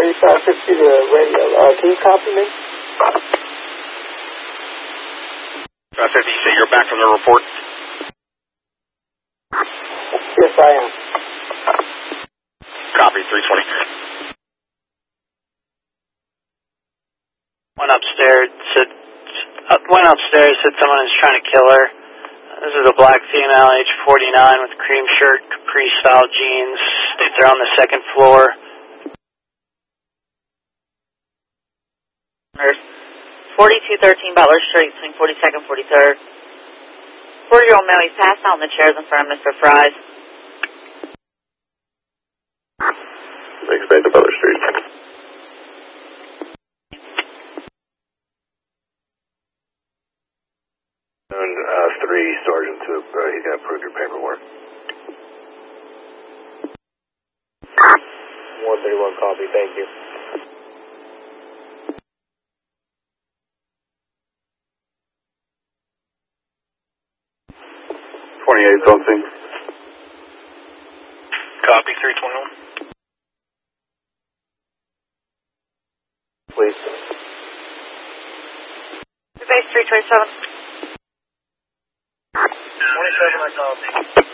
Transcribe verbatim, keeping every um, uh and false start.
eighty-five fifty to radio. Uh, can you copy me? Uh, fifty, you say you're back from the report? Yes, I am. Copy, three twenty. Went upstairs, said, uh, went upstairs, said someone is trying to kill her. This is a black female, age forty-nine, with cream shirt, capri-style jeans. States they're on the second floor. forty-two thirteen Butler Street, between forty-second and forty-third. forty-year-old male, he's passed out on the chairs in front of Mister Fry's. Expand to Butler Street. And, uh, three, Sergeant, to, uh, he's going to approve your paperwork. one thirty-one copy, thank you. twenty-eight something. Copy, three twenty-one. Please. Base three twenty-seven. twenty-seven, I copy.